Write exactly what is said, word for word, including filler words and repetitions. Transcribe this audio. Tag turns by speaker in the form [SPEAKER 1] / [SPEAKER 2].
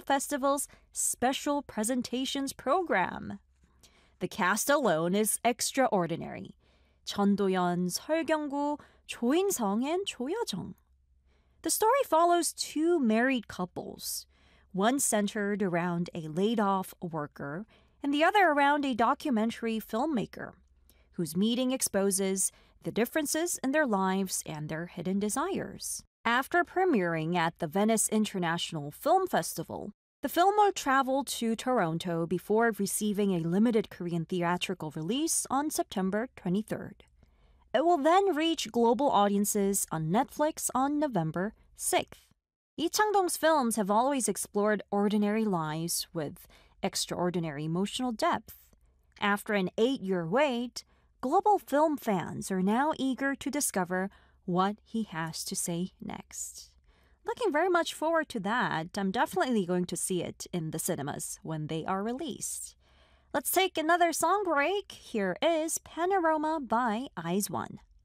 [SPEAKER 1] Festival's special presentations program. The cast alone is extraordinary. 전도연, 설경구, 조인성, and 조여정. The story follows two married couples, one centered around a laid-off worker and the other around a documentary filmmaker, whose meeting exposes the differences in their lives and their hidden desires. After premiering at the Venice International Film Festival, the film will travel to Toronto before receiving a limited Korean theatrical release on September twenty-third. It will then reach global audiences on Netflix on November sixth. Lee Chang-dong's films have always explored ordinary lives with extraordinary emotional depth. After an eight-year wait, global film fans are now eager to discover what he has to say next. Looking very much forward to that. I'm definitely going to see it in the cinemas when they are released. Let's take another song break. Here is Panorama by IZ*ONE.